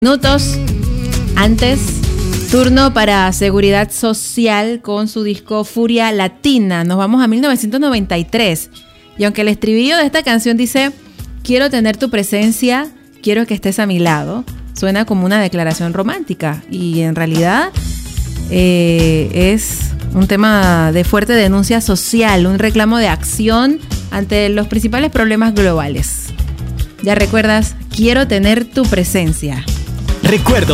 Minutos antes, turno para Seguridad Social con su disco Furia Latina. Nos vamos a 1993. Y aunque el estribillo de esta canción dice: quiero tener tu presencia, quiero que estés a mi lado, suena como una declaración romántica. Y en realidad es un tema de fuerte denuncia social, un reclamo de acción ante los principales problemas globales. Ya recuerdas, quiero tener tu presencia. Recuerdo